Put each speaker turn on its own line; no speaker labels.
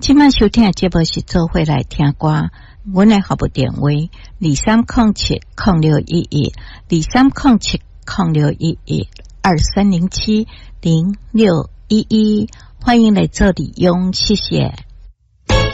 今晚收听的节目是做伙来听歌，阮的服务电话230706112307061123070611，欢迎来这里用，谢谢。